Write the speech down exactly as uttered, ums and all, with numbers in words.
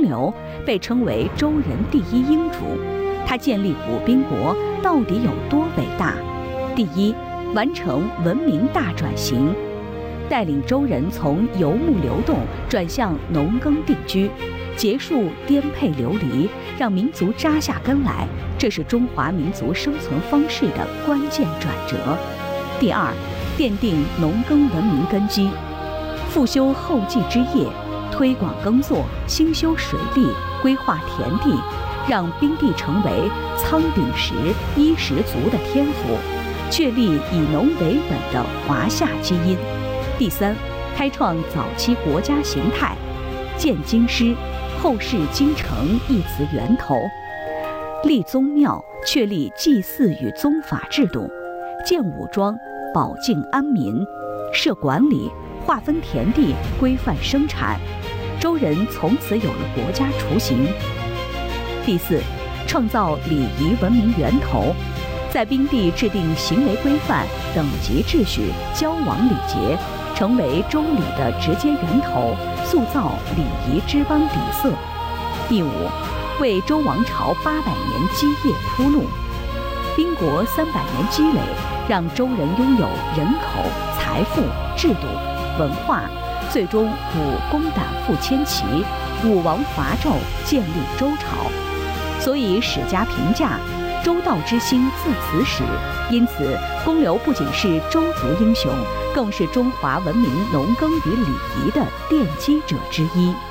刘，被称为周人第一英主。他建立古宾国到底有多伟大？第一，完成文明大转型，带领周人从游牧流动转向农耕定居，结束颠沛流离，让民族扎下根来，这是中华民族生存方式的关键转折。第二，奠定农耕文明根基，复修后继之业，推广耕作，兴修水利，规划田地，让兵地成为仓廪实、衣食足的天府，确立以农为本的华夏基因。第三，开创早期国家形态，建京师，后世京城一词源头，立宗庙，确立祭祀与宗法制度，建武装，保境安民，设管理，划分田地，规范生产。周人从此有了国家雏形。第四，创造礼仪文明源头，在兵地制定行为规范、等级秩序、交往礼节，成为周礼的直接源头，塑造礼仪之邦底色。第五，为周王朝八百年基业铺路，兵国三百年积累，让周人拥有人口、财富、制度、文化，最终武功胆负千骑，武王伐纣，建立周朝。所以史家评价周道之兴自此始，因此公刘不仅是周族英雄，更是中华文明农耕与礼仪的奠基者之一。